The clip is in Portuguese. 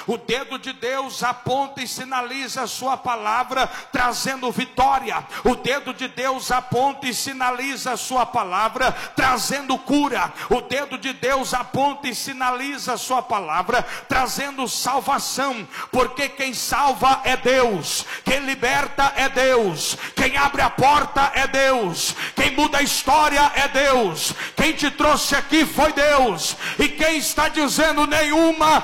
O dedo de Deus aponta e sinaliza a sua palavra, trazendo vitória. O dedo de Deus aponta e sinaliza a sua palavra, trazendo cura. O dedo de Deus aponta e sinaliza a sua palavra, trazendo salvação. Porque quem salva é Deus, quem liberta é Deus, quem abre a porta é Deus, quem muda a história é Deus, quem te trouxe aqui foi Deus. E quem está dizendo nenhuma